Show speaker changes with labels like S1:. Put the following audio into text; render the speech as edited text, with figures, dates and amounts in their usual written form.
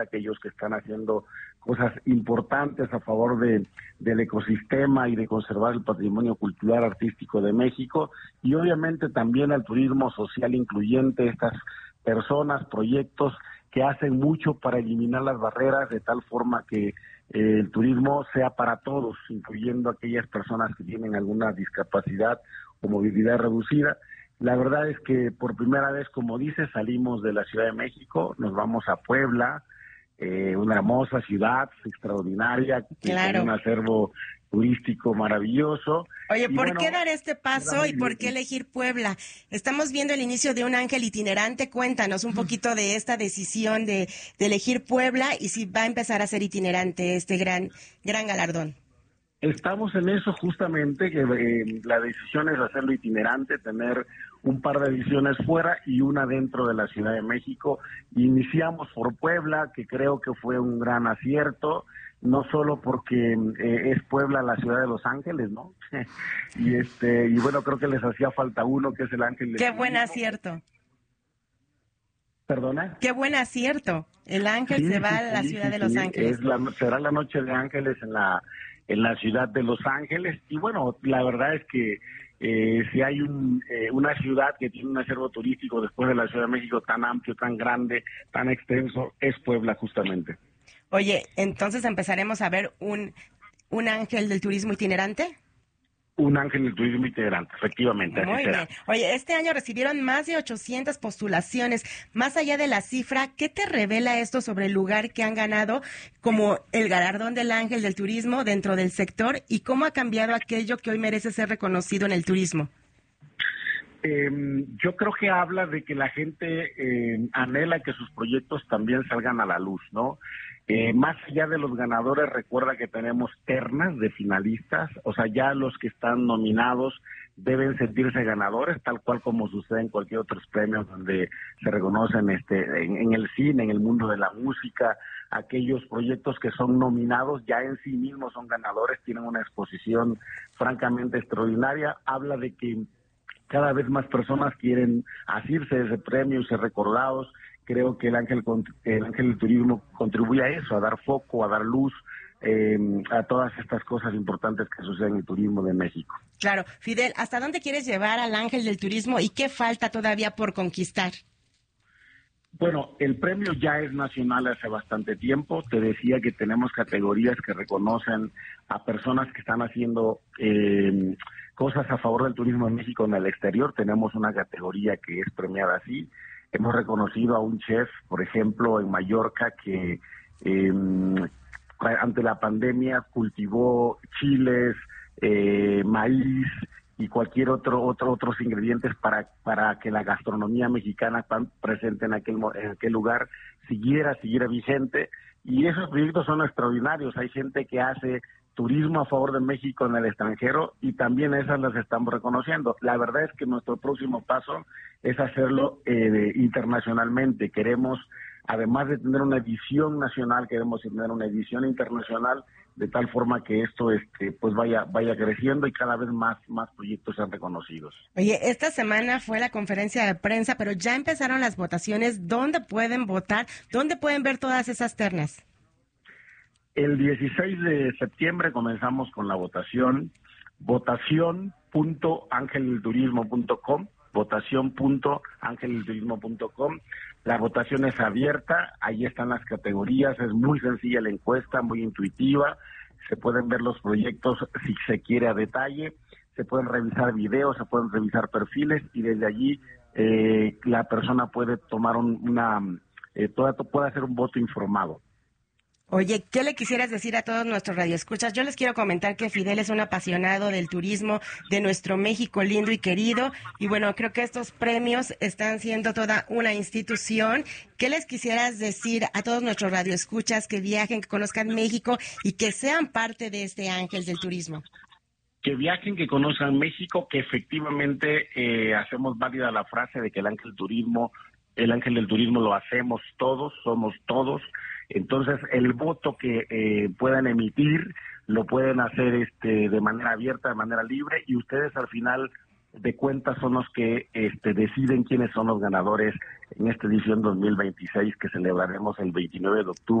S1: aquellos que están haciendo cosas importantes a favor del ecosistema y de conservar el patrimonio cultural artístico de México, y obviamente también al turismo social incluyente, estas personas, proyectos que hacen mucho para eliminar las barreras de tal forma que el turismo sea para todos, incluyendo aquellas personas que tienen alguna discapacidad o movilidad reducida. La verdad es que por primera vez, como dice, salimos de la Ciudad de México, nos vamos a Puebla, una hermosa ciudad, extraordinaria, que
S2: Claro.
S1: tiene un acervo turístico maravilloso.
S2: Oye,
S1: Y
S2: ¿por
S1: bueno,
S2: qué dar este paso y por qué elegir Puebla? Estamos viendo el inicio de un ángel itinerante. Cuéntanos un poquito de esta decisión de elegir Puebla y si va a empezar a ser itinerante este gran galardón.
S1: Estamos en eso justamente, que la decisión es hacerlo itinerante, tener un par de ediciones fuera y una dentro de la Ciudad de México. Iniciamos por Puebla, que creo que fue un gran acierto, no solo porque es Puebla la ciudad de Los Ángeles, ¿no? y bueno, creo que les hacía falta uno, que es el Ángel del
S2: Qué
S1: Turismo.
S2: buen acierto.
S1: ¿Perdona?
S2: Qué buen acierto. El ángel se va a la ciudad de Los Ángeles.
S1: Será la Noche de Ángeles en la ciudad de Los Ángeles. Y bueno, la verdad es que si hay una ciudad que tiene un acervo turístico después de la Ciudad de México tan amplio, tan grande, tan extenso, es Puebla justamente.
S2: Oye, entonces empezaremos a ver un ángel del turismo itinerante.
S1: Un ángel del turismo itinerante, efectivamente.
S2: Muy bien. Oye, este año recibieron más de 800 postulaciones. Más allá de la cifra, ¿qué te revela esto sobre el lugar que han ganado como el galardón del ángel del turismo dentro del sector y cómo ha cambiado aquello que hoy merece ser reconocido en el turismo?
S1: Yo creo que habla de que la gente anhela que sus proyectos también salgan a la luz, ¿no? Más allá de los ganadores, recuerda que tenemos ternas de finalistas, o sea, ya los que están nominados deben sentirse ganadores, tal cual como sucede en cualquier otro premio donde se reconocen en el cine, en el mundo de la música. Aquellos proyectos que son nominados ya en sí mismos son ganadores, tienen una exposición francamente extraordinaria. Habla de que cada vez más personas quieren asirse de ese premio y ser recordados. Creo que el ángel del turismo contribuye a eso, a dar foco, a dar luz a todas estas cosas importantes que suceden en el turismo de México.
S2: Claro. Fidel, ¿hasta dónde quieres llevar al ángel del turismo y qué falta todavía por conquistar?
S1: Bueno, el premio ya es nacional hace bastante tiempo. Te decía que tenemos categorías que reconocen a personas que están haciendo cosas a favor del turismo en México en el exterior. Tenemos una categoría que es premiada así. Hemos reconocido a un chef, por ejemplo, en Mallorca, que ante la pandemia cultivó chiles, maíz y cualquier otros ingredientes para que la gastronomía mexicana tan presente en aquel lugar siguiera vigente. Y esos proyectos son extraordinarios. Hay gente que hace turismo a favor de México en el extranjero y también esas las estamos reconociendo. La verdad es que nuestro próximo paso es hacerlo internacionalmente. Queremos, además de tener una edición nacional, queremos tener una edición internacional de tal forma que esto pues vaya creciendo y cada vez más proyectos sean reconocidos.
S2: Oye, esta semana fue la conferencia de prensa, pero ya empezaron las votaciones. ¿Dónde pueden votar? ¿Dónde pueden ver todas esas ternas?
S1: El 16 de septiembre comenzamos con la votación, votación.angeldelturismo.com, votación.angeldelturismo.com. La votación es abierta, ahí están las categorías, es muy sencilla la encuesta, muy intuitiva, se pueden ver los proyectos si se quiere a detalle, se pueden revisar videos, se pueden revisar perfiles y desde allí la persona puede tomar puede hacer un voto informado.
S2: Oye, ¿qué le quisieras decir a todos nuestros radioescuchas? Yo les quiero comentar que Fidel es un apasionado del turismo de nuestro México lindo y querido. Y bueno, creo que estos premios están siendo toda una institución. ¿Qué les quisieras decir a todos nuestros radioescuchas que viajen, que conozcan México y que sean parte de este ángel del turismo?
S1: Que viajen, que conozcan México, que efectivamente hacemos válida la frase de que el ángel del turismo lo hacemos todos, somos todos. Entonces, el voto que puedan emitir lo pueden hacer de manera abierta, de manera libre, y ustedes al final de Cuentas son los que deciden quiénes son los ganadores en esta edición 2026 que celebraremos el 29 de octubre.